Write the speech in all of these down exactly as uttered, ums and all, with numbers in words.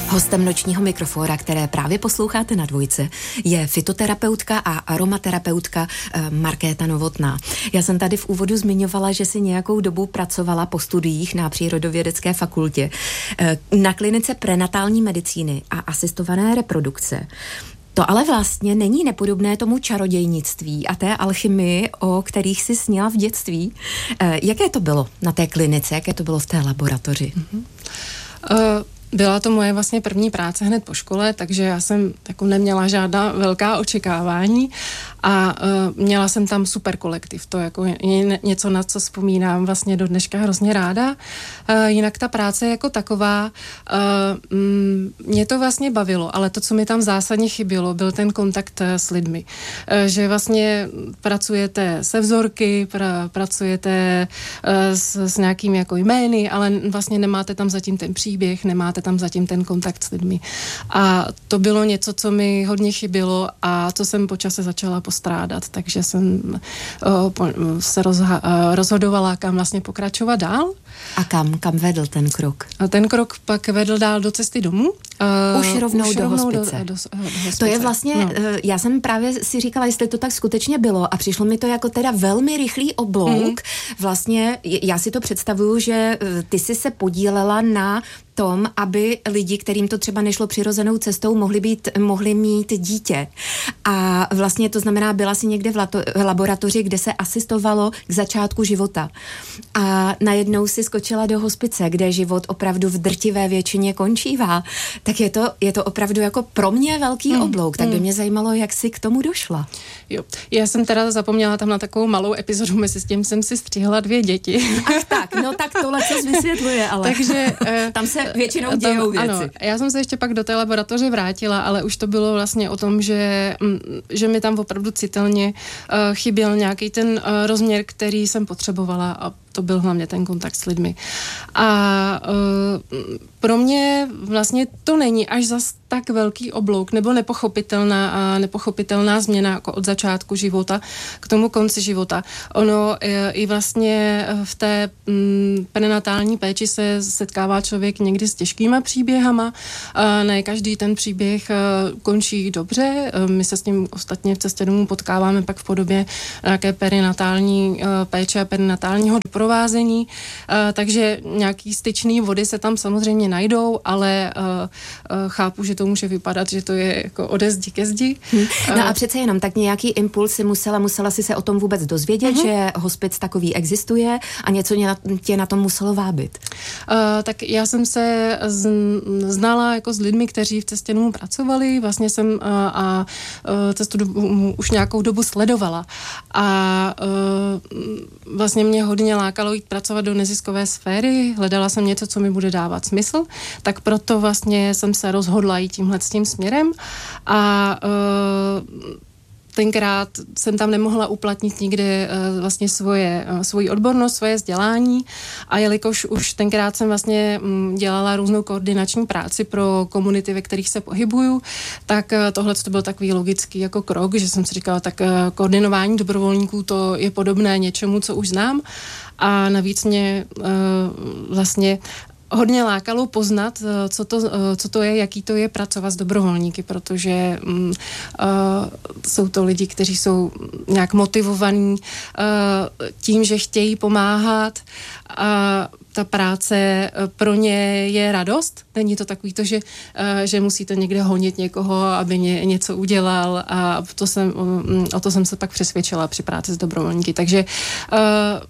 Hostem nočního mikrofóra, které právě posloucháte na Dvojce, je fytoterapeutka a aromaterapeutka Markéta Novotná. Já jsem tady v úvodu zmiňovala, že si nějakou dobu pracovala po studiích na Přírodovědecké fakultě na klinice prenatální medicíny a asistované reprodukce. To ale vlastně není nepodobné tomu čarodějnictví a té alchymii, o kterých si snila v dětství. Jaké to bylo na té klinice, jaké to bylo v té laboratoři? Mm-hmm. Uh... Byla to moje vlastně první práce hned po škole, takže já jsem jako neměla žádná velká očekávání a uh, měla jsem tam super kolektiv. To jako je něco, na co vzpomínám vlastně do dneška hrozně ráda. Uh, jinak ta práce jako taková, uh, mm, mě to vlastně bavilo, ale to, co mi tam zásadně chybělo, byl ten kontakt s lidmi. Uh, že vlastně pracujete se vzorky, pra, pracujete uh, s, s nějakými jako jmény, ale vlastně nemáte tam zatím ten příběh, nemáte tam zatím ten kontakt s lidmi. A to bylo něco, co mi hodně chybělo a co jsem po čase začala postrádat, takže jsem uh, po, se rozha, uh, rozhodovala, kam vlastně pokračovat dál. A kam? Kam vedl ten krok? A ten krok pak vedl dál do cesty domů. Uh, už rovnou, už do, rovnou hospice. Do, do, do hospice. To je vlastně, no. uh, já jsem právě si říkala, jestli to tak skutečně bylo a přišlo mi to jako teda velmi rychlý oblouk. Mm. Vlastně já si to představuju, že uh, ty jsi se podílela na tom, aby lidi, kterým to třeba nešlo přirozenou cestou, mohli být, mohli mít dítě. A vlastně to znamená, byla si někde v, lato, v laboratoři, kde se asistovalo k začátku života. A najednou si skočila do hospice, kde život opravdu v drtivé většině končívá. Tak je to, je to opravdu jako pro mě velký mm, oblouk. Tak by mm. mě zajímalo, jak jsi k tomu došla. Jo, já jsem teda zapomněla tam na takovou malou epizodu, mezi s tím jsem si střihla dvě děti. Ach tak, no tak tohle co vysvětluje, ale takže tam se většinou dějou věci. Ano, já jsem se ještě pak do té laboratoře vrátila, ale už to bylo vlastně o tom, že, že mi tam opravdu citelně uh, chyběl nějaký ten uh, rozměr, který jsem potřebovala a to byl hlavně ten kontakt s lidmi. A uh, pro mě vlastně to není až zas tak velký oblouk nebo nepochopitelná a nepochopitelná změna jako od začátku života k tomu konci života. Ono je, i vlastně v té m, prenatální péči se setkává člověk někdy s těžkýma příběhama. A ne každý ten příběh končí dobře. My se s tím ostatně v cestě domů potkáváme pak v podobě nějaké perinatální péče a perinatálního doprovázení. Takže nějaký styčný vody se tam samozřejmě najdou, ale chápu, že to může vypadat, že to je jako ode zdi ke zdi. Hmm. No a přece jenom tak nějaký impuls si musela, musela si se o tom vůbec dozvědět, uh-huh. že hospic takový existuje a něco tě na tom muselo vábit. Uh, tak já jsem se z, znala jako s lidmi, kteří v cestě domů pracovali, vlastně jsem uh, a uh, cestu dobu, už nějakou dobu sledovala a uh, vlastně mě hodně lákalo jít pracovat do neziskové sféry, hledala jsem něco, co mi bude dávat smysl, tak proto vlastně jsem se rozhodla jít tímhle s tím směrem a uh, tenkrát jsem tam nemohla uplatnit nikde uh, vlastně svoje, uh, svoji odbornost, svoje vzdělání a jelikož už tenkrát jsem vlastně um, dělala různou koordinační práci pro komunity, ve kterých se pohybuju, tak uh, tohle to byl takový logický jako krok, že jsem si říkala, tak uh, koordinování dobrovolníků to je podobné něčemu, co už znám a navíc mě uh, vlastně hodně lákalo poznat, co to, co to je, jaký to je pracovat s dobrovolníky, protože um, uh, jsou to lidi, kteří jsou nějak motivovaní uh, tím, že chtějí pomáhat a ta práce pro ně je radost. Není to takový to, že, uh, že musíte někde honit někoho, aby ně, něco udělal a to jsem, um, o to jsem se pak přesvědčila při práci s dobrovolníky. Takže uh,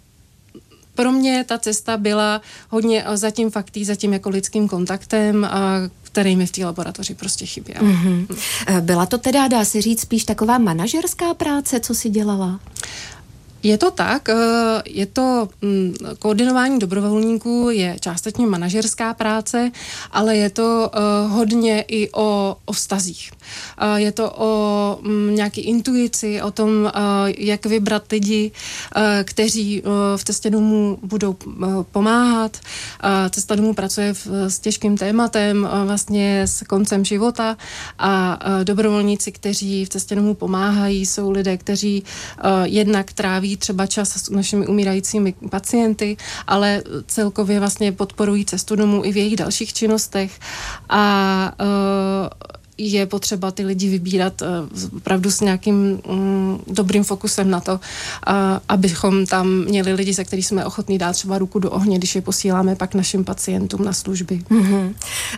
pro mě ta cesta byla hodně za tím faktí, za tím jako lidským kontaktem, a který mi v té laboratoři prostě chyběl. Mm-hmm. Byla to teda, dá se říct, spíš taková manažerská práce, co jsi dělala? Je to tak, je to koordinování dobrovolníků, je částečně manažerská práce, ale je to hodně i o, o vztazích. Je to o nějaké intuici, o tom, jak vybrat lidi, kteří v cestě domů budou pomáhat. Cesta domů pracuje s těžkým tématem, vlastně s koncem života a dobrovolníci, kteří v cestě domů pomáhají, jsou lidé, kteří jednak tráví tráví třeba čas s našimi umírajícími pacienty, ale celkově vlastně podporují cestu domů i v jejich dalších činnostech a je potřeba ty lidi vybírat opravdu s nějakým mm, dobrým fokusem na to, a, abychom tam měli lidi, se kterými jsme ochotní dát třeba ruku do ohně, když je posíláme pak našim pacientům na služby. Mm-hmm.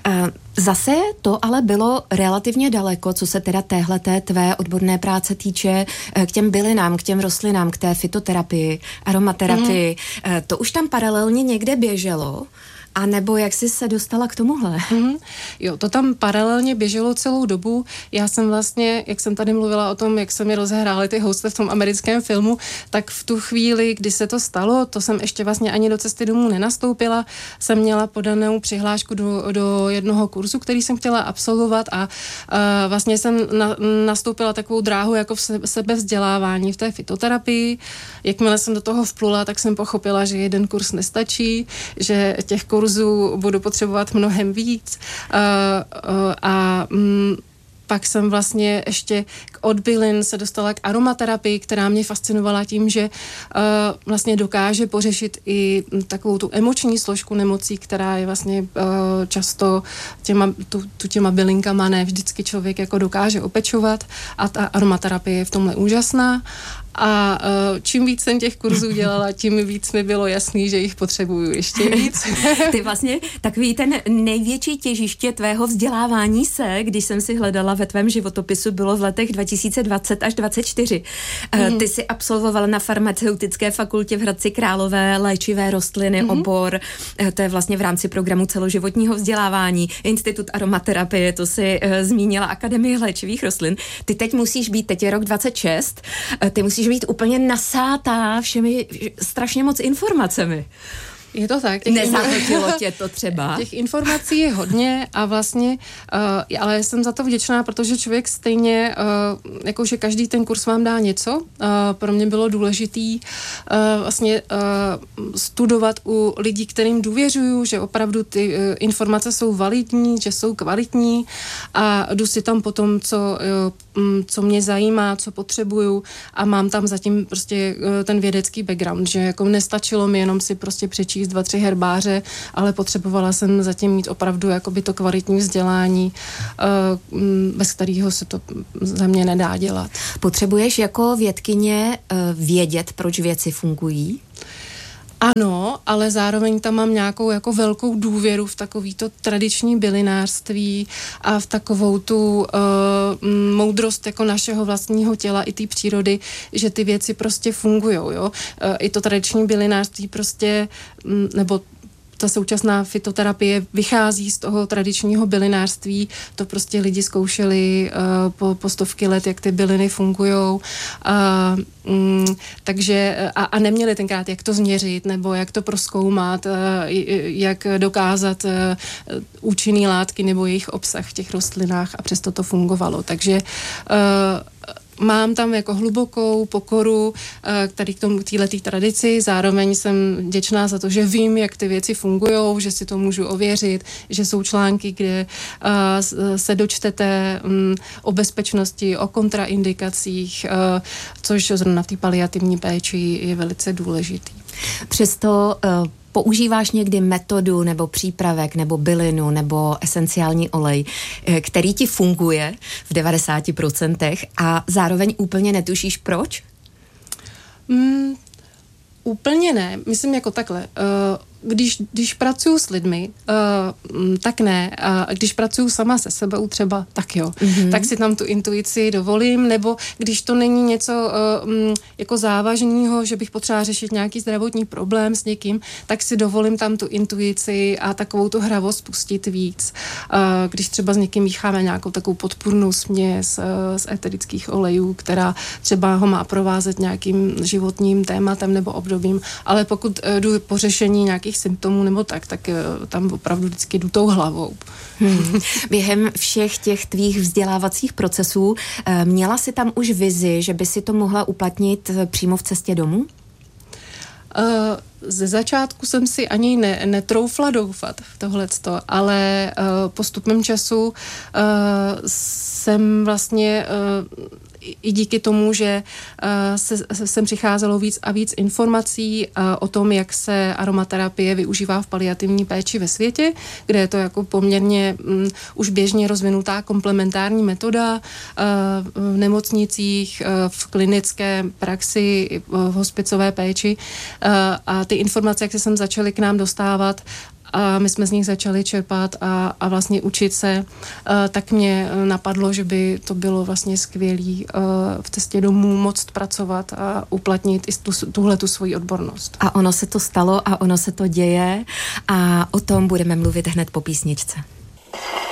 Zase to ale bylo relativně daleko, co se teda téhleté tvé odborné práce týče, k těm bylinám, k těm rostlinám, k té fytoterapii, aromaterapii. Mm-hmm. To už tam paralelně někde běželo? A nebo jak jsi se dostala k tomuhle? Mm-hmm. Jo, to tam paralelně běželo celou dobu. Já jsem vlastně, jak jsem tady mluvila o tom, jak se mi rozehrály ty housle v tom americkém filmu, tak v tu chvíli, kdy se to stalo, to jsem ještě vlastně ani do cesty domů nenastoupila, jsem měla podanou přihlášku do, do jednoho kurzu, který jsem chtěla absolvovat a, a vlastně jsem na, nastoupila takovou dráhu jako v se, sebevzdělávání v té fytoterapii. Jakmile jsem do toho vplula, tak jsem pochopila, že jeden kurz nestačí, že těch kurzů budu potřebovat mnohem víc uh, uh, a um, pak jsem vlastně ještě od bylin se dostala k aromaterapii, která mě fascinovala tím, že uh, vlastně dokáže pořešit i takovou tu emoční složku nemocí, která je vlastně uh, často těma, tu, tu těma bylinkama ne vždycky člověk jako dokáže opečovat a ta aromaterapie je v tomhle úžasná. A uh, čím víc jsem těch kurzů dělala, tím víc mi bylo jasný, že jich potřebuju ještě víc. Ty vlastně takový ten největší těžiště tvého vzdělávání se, když jsem si hledala ve tvém životopisu, bylo v letech dva tisíce dvacet až dvacet čtyři. Mm. Ty jsi absolvovala na farmaceutické fakultě v Hradci Králové léčivé rostliny, mm. obor, to je vlastně v rámci programu celoživotního vzdělávání, Institut aromaterapie, to si uh, zmínila, Akademie léčivých rostlin. Ty teď musíš být, teď je rok dvacet šest, uh, ty musíš být úplně nasátá všemi strašně moc informacemi. Je to tak. Nezahltilo tě to třeba? Těch informací je hodně a vlastně, uh, ale jsem za to vděčná, protože člověk stejně, uh, jakože každý ten kurz vám dá něco. Uh, pro mě bylo důležitý uh, vlastně uh, studovat u lidí, kterým důvěřuju, že opravdu ty uh, informace jsou validní, že jsou kvalitní a jdu si tam potom, co, uh, co mě zajímá, co potřebuju a mám tam zatím prostě uh, ten vědecký background, že jako nestačilo mi jenom si prostě přečíst dva, tři herbáře, ale potřebovala jsem zatím mít opravdu jakoby to kvalitní vzdělání, bez kterého se to za mě nedá dělat. Potřebuješ jako vědkyně vědět, proč věci fungují? Ano, ale zároveň tam mám nějakou jako velkou důvěru v takovýto tradiční bylinářství a v takovou tu uh, moudrost jako našeho vlastního těla i té přírody, že ty věci prostě fungujou, jo. Uh, I to tradiční bylinářství prostě, um, nebo ta současná fytoterapie vychází z toho tradičního bylinářství. To prostě lidi zkoušeli uh, po, po stovky let, jak ty byliny fungujou. Uh, um, takže a, a neměli tenkrát, jak to změřit, nebo jak to prozkoumat, uh, jak dokázat uh, účinný látky nebo jejich obsah v těch rostlinách a přesto to fungovalo. Takže uh, mám tam jako hlubokou pokoru tady k tomu téhletý tradici, zároveň jsem vděčná za to, že vím, jak ty věci fungujou, že si to můžu ověřit, že jsou články, kde uh, se dočtete um, o bezpečnosti, o kontraindikacích, uh, což zrovna v té paliativní péči je velice důležitý. Přesto uh... používáš někdy metodu nebo přípravek nebo bylinu nebo esenciální olej, který ti funguje v devadesáti procentech a zároveň úplně netušíš proč? Mm, úplně ne. Myslím jako takhle. Uh, Když, když pracuju s lidmi, uh, tak ne. A když pracuju sama se sebou třeba, tak jo. Mm-hmm. Tak si tam tu intuici dovolím, nebo když to není něco uh, jako závažného, že bych potřeba řešit nějaký zdravotní problém s někým, tak si dovolím tam tu intuici a takovou tu hravost pustit víc. Uh, když třeba s někým mícháme nějakou takovou podpůrnou směs uh, z eterických olejů, která třeba ho má provázet nějakým životním tématem nebo obdobím, ale pokud uh, jdu po řešení nějakých symptomů nebo tak, tak tam opravdu vždycky jdu tou hlavou. Hmm. Během všech těch tvých vzdělávacích procesů měla si tam už vizi, že by si to mohla uplatnit přímo v cestě domů? Uh, ze začátku jsem si ani ne, netroufla doufat v tohleto, ale uh, postupem času uh, jsem vlastně uh, i díky tomu, že se, sem přicházelo víc a víc informací o tom, jak se aromaterapie využívá v paliativní péči ve světě, kde je to jako poměrně um, už běžně rozvinutá komplementární metoda uh, v nemocnicích, uh, v klinické praxi, uh, v hospicové péči uh, a ty informace, jak se sem začaly k nám dostávat, a my jsme z nich začali čerpat a, a vlastně učit se, uh, tak mě napadlo, že by to bylo vlastně skvělý uh, v cestě domů moct pracovat a uplatnit i tu, tuhle tu svoji odbornost. A ono se to stalo a ono se to děje a o tom budeme mluvit hned po písničce.